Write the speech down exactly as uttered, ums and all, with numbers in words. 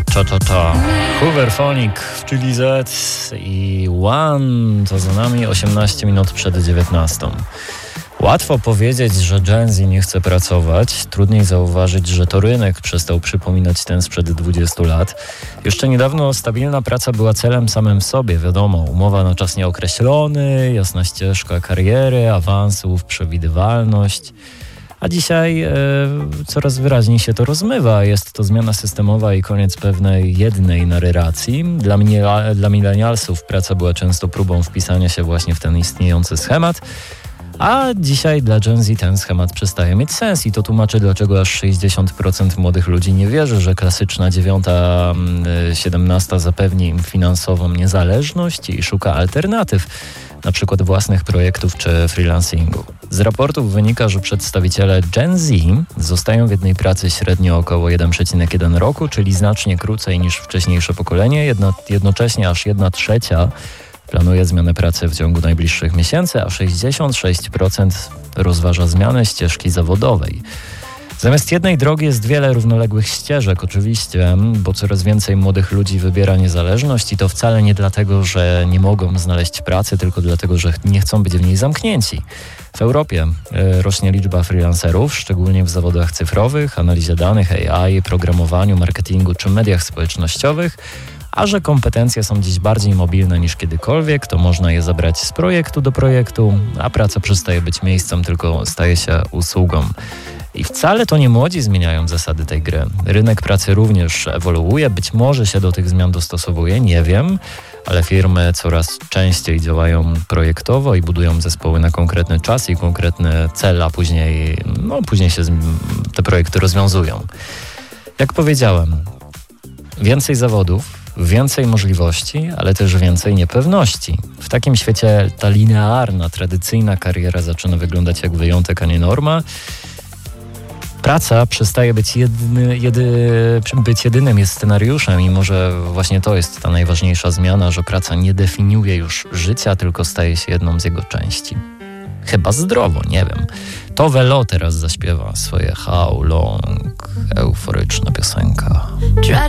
Cha Cha Cha. Hooverphonic w Chili Z i One to za nami osiemnaście minut przed dziewiętnastą. Łatwo powiedzieć, że Gen Z nie chce pracować. Trudniej zauważyć, że to rynek przestał przypominać ten sprzed dwudziestu lat. Jeszcze niedawno stabilna praca była celem samym w sobie, wiadomo. Umowa na czas nieokreślony, jasna ścieżka kariery, awansów, przewidywalność. A dzisiaj e, coraz wyraźniej się to rozmywa. Jest to zmiana systemowa i koniec pewnej jednej narracji. Dla, mnie, dla milenialsów praca była często próbą wpisania się właśnie w ten istniejący schemat. A dzisiaj dla Gen Z ten schemat przestaje mieć sens i to tłumaczy, dlaczego aż sześćdziesiąt procent młodych ludzi nie wierzy, że klasyczna dziewiąta, siedemnasta zapewni im finansową niezależność i szuka alternatyw, na przykład własnych projektów czy freelancingu. Z raportów wynika, że przedstawiciele Gen Z zostają w jednej pracy średnio około jeden przecinek jeden roku, czyli znacznie krócej niż wcześniejsze pokolenie, jedno, jednocześnie aż jedna trzecia planuje zmianę pracy w ciągu najbliższych miesięcy, a sześćdziesiąt sześć procent rozważa zmianę ścieżki zawodowej. Zamiast jednej drogi jest wiele równoległych ścieżek, oczywiście, bo coraz więcej młodych ludzi wybiera niezależność i to wcale nie dlatego, że nie mogą znaleźć pracy, tylko dlatego, że nie chcą być w niej zamknięci. W Europie y, rośnie liczba freelancerów, szczególnie w zawodach cyfrowych, analizie danych, A I, programowaniu, marketingu czy mediach społecznościowych. A że kompetencje są dziś bardziej mobilne niż kiedykolwiek, to można je zabrać z projektu do projektu, a praca przestaje być miejscem, tylko staje się usługą. I wcale to nie młodzi zmieniają zasady tej gry. Rynek pracy również ewoluuje, być może się do tych zmian dostosowuje, nie wiem, ale firmy coraz częściej działają projektowo i budują zespoły na konkretny czas i konkretny cel, a później, no, później się te projekty rozwiązują. Jak powiedziałem, więcej zawodów, więcej możliwości, ale też więcej niepewności. W takim świecie ta linearna, tradycyjna kariera zaczyna wyglądać jak wyjątek, a nie norma. Praca przestaje być, jedyny, jedy, być jedynym jest scenariuszem i może właśnie to jest ta najważniejsza zmiana, że praca nie definiuje już życia, tylko staje się jedną z jego części. Chyba zdrowo, nie wiem. To Velo teraz zaśpiewa swoje How Long, euforyczna piosenka.